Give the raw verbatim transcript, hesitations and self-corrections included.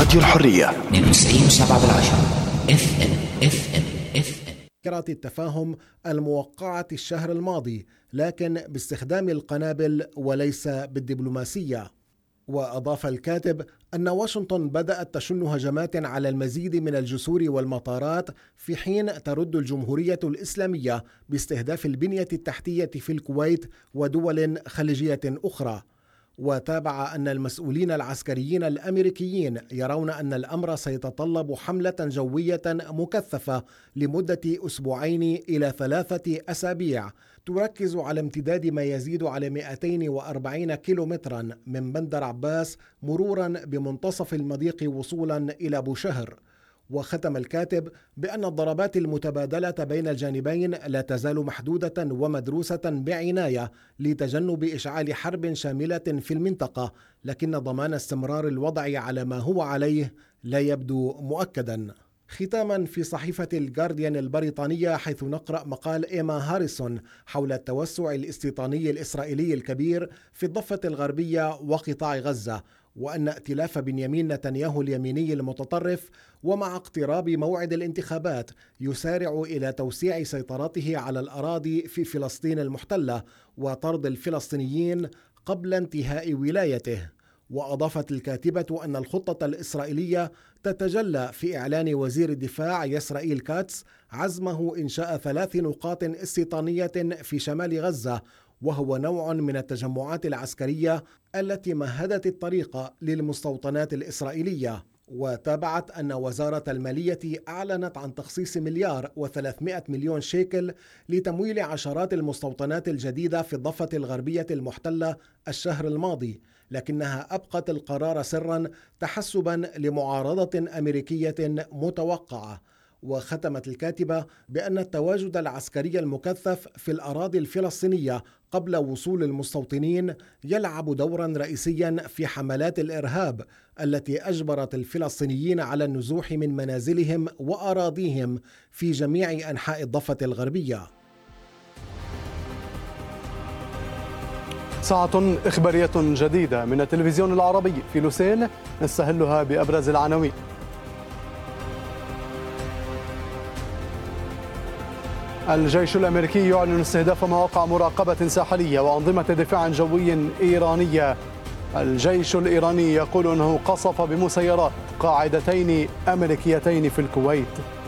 راديو الحرية اثنين وتسعين وسبعة بالعشرة اف ام اف ام اف ام. مذكرة التفاهم الموقعة الشهر الماضي، لكن باستخدام القنابل وليس بالدبلوماسية. وأضاف الكاتب أن واشنطن بدأت تشن هجمات على المزيد من الجسور والمطارات، في حين ترد الجمهورية الإسلامية باستهداف البنية التحتية في الكويت ودول خليجية أخرى. وتابع أن المسؤولين العسكريين الأمريكيين يرون أن الأمر سيتطلب حملة جوية مكثفة لمدة أسبوعين إلى ثلاثة أسابيع، تركز على امتداد ما يزيد على مئتين وأربعين كيلومترا من بندر عباس مرورا بمنتصف المضيق وصولا إلى بوشهر. وختم الكاتب بأن الضربات المتبادلة بين الجانبين لا تزال محدودة ومدروسة بعناية لتجنب إشعال حرب شاملة في المنطقة، لكن ضمان استمرار الوضع على ما هو عليه لا يبدو مؤكدا. ختاما في صحيفة الجارديان البريطانية، حيث نقرأ مقال إيما هاريسون حول التوسع الاستيطاني الإسرائيلي الكبير في الضفة الغربية وقطاع غزة، وأن ائتلاف بنيامين نتنياهو اليميني المتطرف ومع اقتراب موعد الانتخابات يسارع إلى توسيع سيطرته على الأراضي في فلسطين المحتلة وطرد الفلسطينيين قبل انتهاء ولايته. وأضافت الكاتبة أن الخطة الإسرائيلية تتجلى في إعلان وزير الدفاع يسرائيل كاتس عزمه إنشاء ثلاث نقاط استيطانية في شمال غزة، وهو نوع من التجمعات العسكرية التي مهدت الطريق للمستوطنات الإسرائيلية. وتابعت أن وزارة المالية أعلنت عن تخصيص مليار وثلاثمائة مليون شيكل لتمويل عشرات المستوطنات الجديدة في الضفة الغربية المحتلة الشهر الماضي، لكنها أبقت القرار سرا تحسبا لمعارضة أمريكية متوقعة. وختمت الكاتبة بأن التواجد العسكري المكثف في الأراضي الفلسطينية قبل وصول المستوطنين يلعب دورا رئيسيا في حملات الإرهاب التي أجبرت الفلسطينيين على النزوح من منازلهم وأراضيهم في جميع أنحاء الضفة الغربية. ساعة إخبارية جديدة من التلفزيون العربي في لوسيل، نستهلها بأبرز العناوين. الجيش الأمريكي يعلن استهداف مواقع مراقبة ساحلية وأنظمة دفاع جوي إيرانية. الجيش الإيراني يقول أنه قصف بمسيرات قاعدتين أمريكيتين في الكويت.